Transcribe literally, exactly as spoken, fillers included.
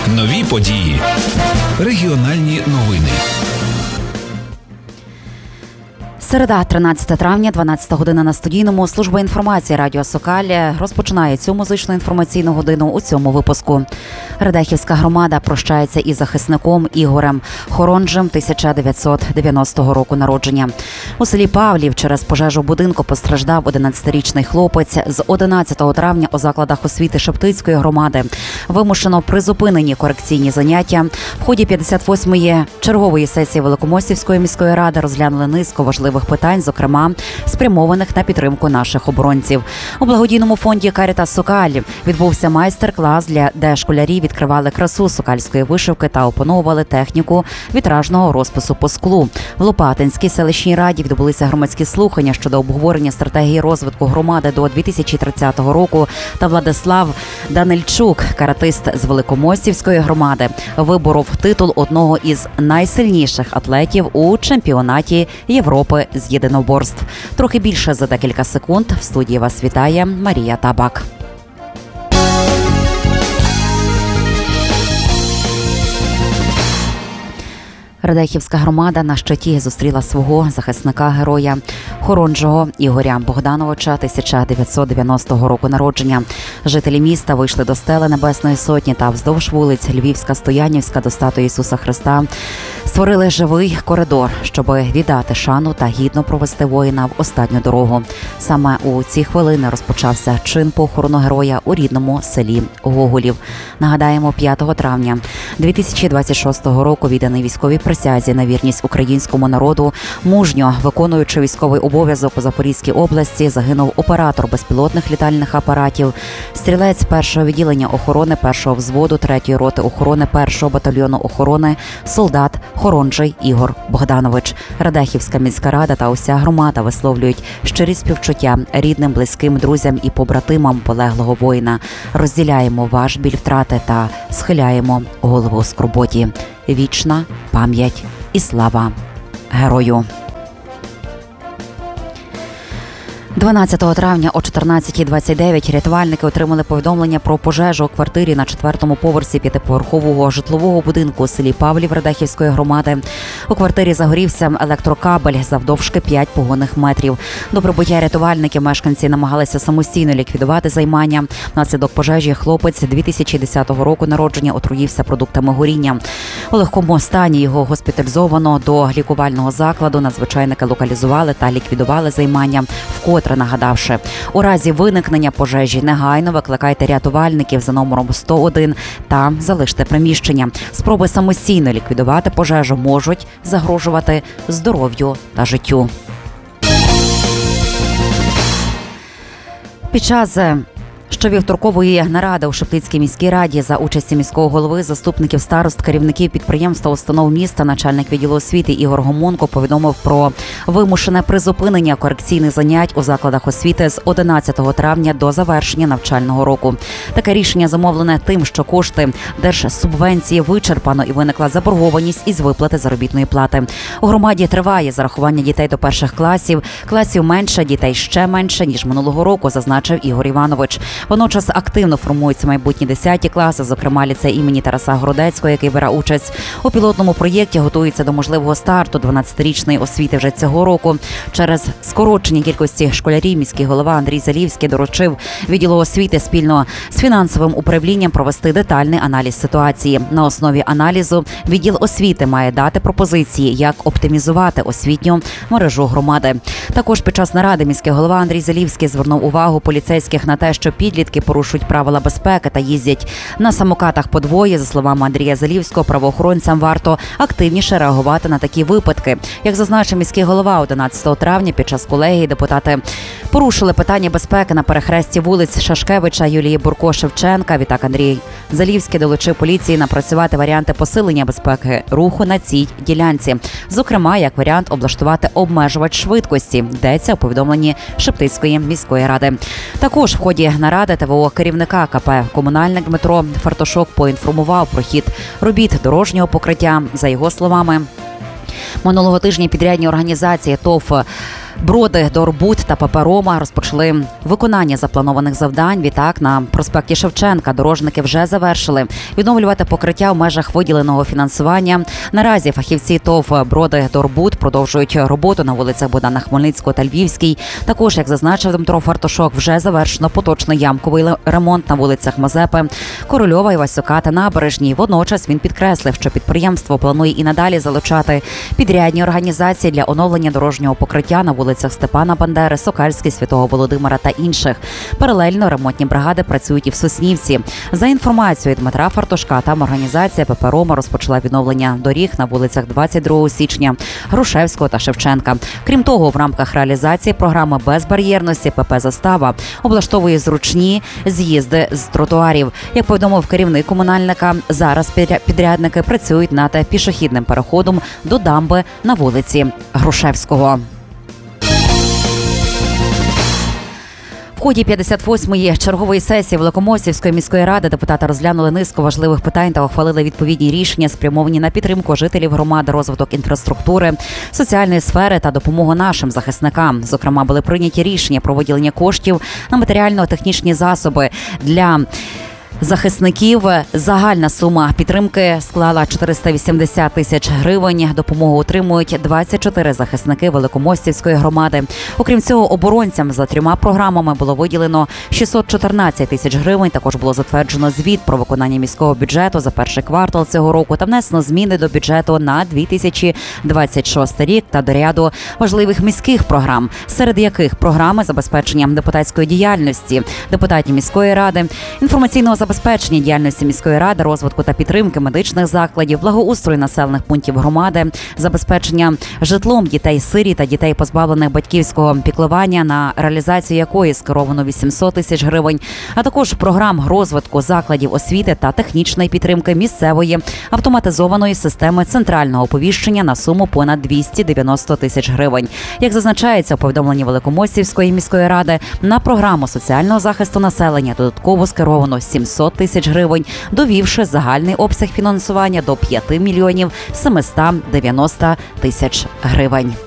Нові події. Регіональні новини. Середа, тринадцяте травня, дванадцята година на студійному. Служба інформації Радіо Сокаль розпочинає цю музичну інформаційну годину у цьому випуску. Радехівська громада прощається із захисником Ігорем Хоронжем тисяча дев'ятсот дев'яностого року народження. У селі Павлів через пожежу будинку постраждав одинадцятирічний хлопець. З одинадцятого травня у закладах освіти Шептицької громади вимушено призупинені корекційні заняття. В ході п'ятдесят восьмої чергової сесії Великомостівської міської ради розглянули низку важливих питань, зокрема спрямованих на підтримку наших оборонців. У благодійному фонді «Карітас Сокаль» відбувся майстер-клас, для де школярі відкривали красу сокальської вишивки та опановували техніку вітражного розпису по склу. В Лопатинській селищній раді відбулися громадські слухання щодо обговорення стратегії розвитку громади до дві тисячі тридцятого року. Та Владислав Данильчук, каратист з Великомостівської громади, виборов титул одного із найсильніших атлетів у чемпіонаті Європи з єдиноборств. Трохи більше за декілька секунд. В студії вас вітає Марія Табак. Радехівська громада на щиті зустріла свого захисника-героя Хоронжого Ігоря Богдановича тисяча дев'ятсот дев'яностого року народження. Жителі міста вийшли до стели Небесної Сотні та вздовж вулиць Львівська, Стоянівська до статуї Ісуса Христа створили живий коридор, щоб віддати шану та гідно провести воїна в останню дорогу. Саме у ці хвилини розпочався чин похорону героя у рідному селі Гоголів. Нагадаємо, п'ятого травня дві тисячі двадцять шостого року відданий військовій присязі на вірність українському народу, мужньо виконуючи військовий обов'язок у Запорізькій області, загинув оператор безпілотних літальних апаратів, стрілець першого відділення охорони першого взводу третьої роти охорони першого батальйону охорони, солдат Хоронжий Ігор Богданович. Радехівська міська рада та уся громада висловлюють щирі співчуття рідним, близьким, друзям і побратимам полеглого воїна. Розділяємо ваш біль втрати та схиляємо голову у скорботі. Вічна пам'ять і слава герою. дванадцятого травня о чотирнадцята двадцять дев'ять рятувальники отримали повідомлення про пожежу у квартирі на четвертому поверсі п'ятиповерхового житлового будинку у селі Павлів Радехівської громади. У квартирі загорівся електрокабель завдовжки п'ять погонних метрів. До прибуття рятувальників мешканці намагалися самостійно ліквідувати займання. Внаслідок пожежі хлопець дві тисячі десятого року народження отруївся продуктами горіння. У легкому стані його госпіталізовано до лікувального закладу. Надзвичайники локалізували та ліквідували займання, вкотре нагадавши, у разі виникнення пожежі негайно викликайте рятувальників за номером сто один та залиште приміщення. Спроби самостійно ліквідувати пожежу можуть загрожувати здоров'ю та життю. Під час щовівторкової наради у Шептицькій міській раді за участі міського голови, заступників старост, керівників підприємств та установ міста, начальник відділу освіти Ігор Гомонко повідомив про вимушене призупинення корекційних занять у закладах освіти з одинадцятого травня до завершення навчального року. Таке рішення замовлене тим, що кошти держсубвенції вичерпано і виникла заборгованість із виплати заробітної плати. У громаді триває зарахування дітей до перших класів. Класів менше, дітей ще менше, ніж минулого року, зазначив Ігор Іванович. Водночас активно формуються майбутні десяті класи, зокрема ліцей імені Тараса Городецького, який бере участь у пілотному проєкті, готується до можливого старту дванадцятирічної освіти вже цього року. Через скорочення кількості школярів міський голова Андрій Залівський доручив відділу освіти спільно з фінансовим управлінням провести детальний аналіз ситуації. На основі аналізу відділ освіти має дати пропозиції, як оптимізувати освітню мережу громади. Також під час наради міський голова Андрій Залівський звернув увагу поліцейських на те, що підлітки порушують правила безпеки та їздять на самокатах по двоє. За словами Андрія Залівського, правоохоронцям варто активніше реагувати на такі випадки. Як зазначив міський голова, одинадцятого травня під час колегії депутати порушили питання безпеки на перехресті вулиць Шашкевича, Юлії Бурко, Шевченка. Відтак Андрій Залівський долучив поліції напрацювати варіанти посилення безпеки руху на цій ділянці. Зокрема, як варіант облаштувати обмежувач швидкості, йдеться у повідомленні Шептицької міської ради. Також в ході наради ТВО керівника КП «Комунальник» Дмитро Фартошок поінформував про хід робіт дорожнього покриття. За його словами, минулого тижня підрядні організації ТОВ Броди, Дорбут та Паперома розпочали виконання запланованих завдань. Відтак, на проспекті Шевченка дорожники вже завершили відновлювати покриття в межах виділеного фінансування. Наразі фахівці ТОВ «Броди, Дорбут» продовжують роботу на вулицях Богдана Хмельницького та Львівській. Також, як зазначив Дмитро Фартушок, вже завершено поточний ямковий ремонт на вулицях Мазепи, Корольова, Івасюка та Набережній. Водночас він підкреслив, що підприємство планує і надалі залучати підрядні організації для оновлення дорожнього покриття на вулицях Степана Бандери, Сокальській, Святого Володимира та інших. Паралельно ремонтні бригади працюють і в Соснівці. За інформацією Дмитра Фартушка, там організація «Паперома» розпочала відновлення доріг на вулицях двадцять другого січня, Грушевського та Шевченка. Крім того, в рамках реалізації програми безбар'єрності ПП «Застава» облаштовує зручні з'їзди з тротуарів. Як повідомив керівник комунальника, зараз підрядники працюють над пішохідним переходом до дамби на вулиці Грушевського. В ході п'ятдесят восьмої чергової сесії Великомостівської міської ради депутати розглянули низку важливих питань та ухвалили відповідні рішення, спрямовані на підтримку жителів громади, розвиток інфраструктури, соціальної сфери та допомогу нашим захисникам. Зокрема, були прийняті рішення про виділення коштів на матеріально-технічні засоби для захисників. Загальна сума підтримки склала чотириста вісімдесят тисяч гривень. Допомогу отримують двадцять чотири захисники Великомостівської громади. Окрім цього, оборонцям за трьома програмами було виділено шістсот чотирнадцять тисяч гривень. Також було затверджено звіт про виконання міського бюджету за перший квартал цього року та внесено зміни до бюджету на дві тисячі двадцять шостий рік та до ряду важливих міських програм, серед яких програми забезпечення депутатської діяльності депутатів міської ради, інформаційного забезпечення діяльності міської ради, розвитку та підтримки медичних закладів, благоустрою населених пунктів громади, забезпечення житлом дітей-сиріт та дітей, позбавлених батьківського піклування, на реалізацію якої скеровано вісімсот тисяч гривень, а також програм розвитку закладів освіти та технічної підтримки місцевої автоматизованої системи центрального оповіщення на суму понад двісті дев'яносто тисяч гривень. Як зазначається у повідомленні Великомостівської міської ради, на програму соціального захисту населення додатково скеровано сімсот тисяч гривень, довівши загальний обсяг фінансування до п'ять мільйонів сімсот дев'яносто тисяч гривень.